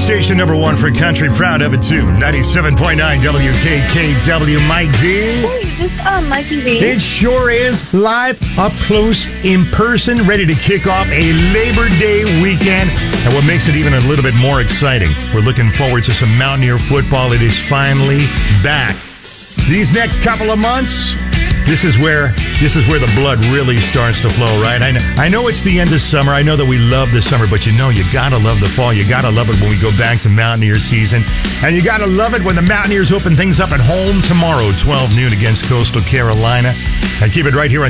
Station number one for country, proud of it too. 97.9 WKKW, Mike D. Hey, is this Mikey V? It sure is. Live, up close, in person, ready to kick off a Labor Day weekend. And what makes it even a little bit more exciting, we're looking forward to some Mountaineer football. It is finally back. These next couple of months, this is where the blood really starts to flow, right? I know it's the end of summer. I know that we love the summer, but you gotta love the fall. You gotta love it when we go back to Mountaineer season. And you gotta love it when the Mountaineers open things up at home tomorrow, 12 noon against Coastal Carolina. And keep it right here on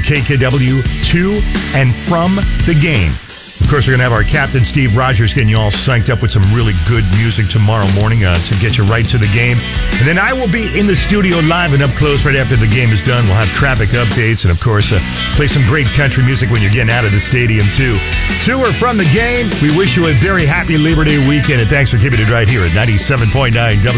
WKKW to and from the game. Of course, we're going to have our captain, Steve Rogers, getting you all psyched up with some really good music tomorrow morning to get you right to the game. And then I will be in the studio live and up close right after the game is done. We'll have traffic updates and, of course, play some great country music when you're getting out of the stadium, too. To or from the game, we wish you a very happy Labor Day weekend, and thanks for keeping it right here at 97.9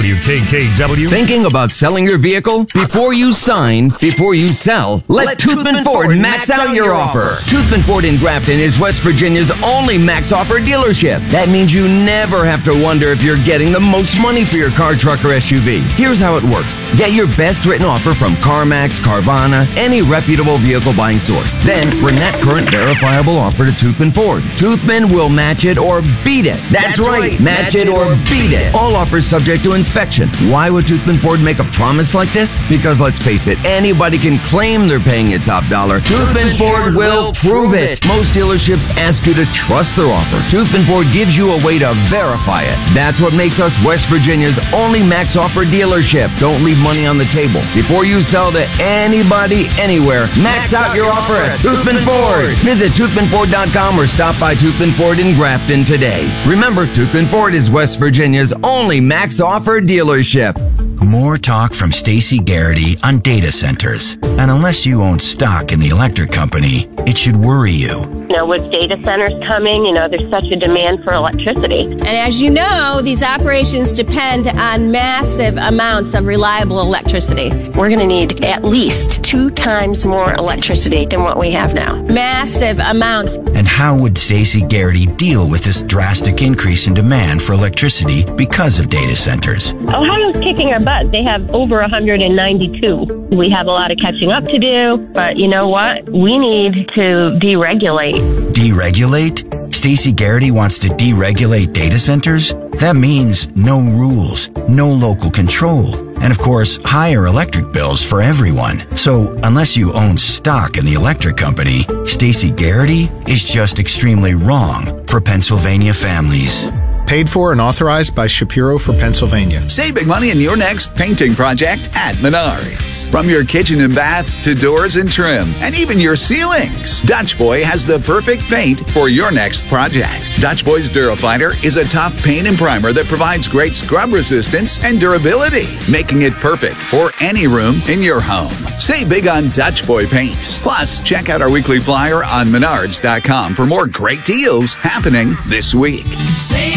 WKKW. Thinking about selling your vehicle? Before you sign, before you sell, let Toothman Ford max out your offer. Toothman Ford in Grafton is West Virginia's only max offer dealership. That means you never have to wonder if you're getting the most money for your car, truck, or SUV. Here's how it works. Get your best written offer from CarMax, Carvana, any reputable vehicle buying source. Then bring that current verifiable offer to Toothman Ford. Toothman will match it or beat it. That's right, match it or beat it. All offers subject to inspection. Why would Toothman Ford make a promise like this? Because let's face it, anybody can claim they're paying you top dollar. Toothman Ford will prove it. Most dealerships ask you to trust their offer. Toothman Ford gives you a way to verify it. That's what makes us West Virginia's only max offer dealership. Don't leave money on the table. Before you sell to anybody, anywhere, max out your offer at Toothman Ford. Visit toothmanford.com or stop by Toothman Ford in Grafton today. Remember, Toothman Ford is West Virginia's only max offer dealership. More talk from Stacey Garrity on data centers. And unless you own stock in the electric company, it should worry you. With data centers coming, there's such a demand for electricity. And as you know, these operations depend on massive amounts of reliable electricity. We're going to need at least 2 times more electricity than what we have now. Massive amounts. And how would Stacey Garrity deal with this drastic increase in demand for electricity because of data centers? Ohio's kicking our butt. They have over 192. We have a lot of catching up to do, but you know what? We need to deregulate. Deregulate? Stacey Garrity wants to deregulate data centers? That means no rules, no local control, and of course, higher electric bills for everyone. So, unless you own stock in the electric company, Stacey Garrity is just extremely wrong for Pennsylvania families. Paid for and authorized by Shapiro for Pennsylvania. Save big money in your next painting project at Menards. From your kitchen and bath to doors and trim and even your ceilings, Dutch Boy has the perfect paint for your next project. Dutch Boy's Durafighter is a top paint and primer that provides great scrub resistance and durability, making it perfect for any room in your home. Save big on Dutch Boy paints. Plus, check out our weekly flyer on Menards.com for more great deals happening this week. Save